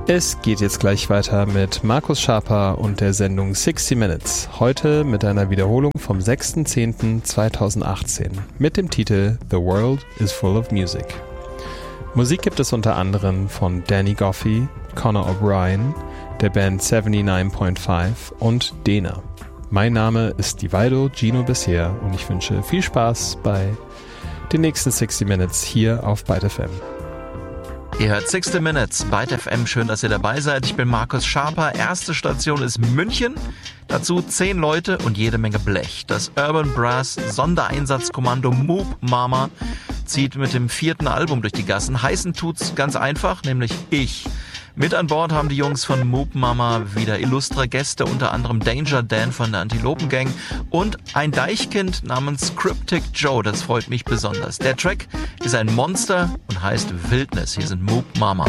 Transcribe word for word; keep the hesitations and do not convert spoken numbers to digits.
Es geht jetzt gleich weiter mit Markus Schaper und der Sendung sixty minutes. Heute mit einer Wiederholung vom sechster zehnter zweitausendachtzehn mit dem Titel The World is Full of Music. Musik gibt es unter anderem von Danny Goffey, Conor O'Brien, der Band neunundsiebzig Komma fünf und Dena. Mein Name ist Divido Gino Bisher und ich wünsche viel Spaß bei den nächsten sixty minutes hier auf Byte F M. Ihr hört sixty minutes, Byte F M, schön, dass ihr dabei seid. Ich bin Markus Schaper, erste Station ist München, dazu zehn Leute und jede Menge Blech. Das Urban Brass Sondereinsatzkommando Moop Mama zieht mit dem vierten Album durch die Gassen. Heißen tut's ganz einfach, nämlich ich. Mit an Bord haben die Jungs von Moop Mama wieder illustre Gäste, unter anderem Danger Dan von der Antilopen Gang und ein Deichkind namens Cryptic Joe, das freut mich besonders. Der Track ist ein Monster und heißt Wildnis. Hier sind Moop Mama.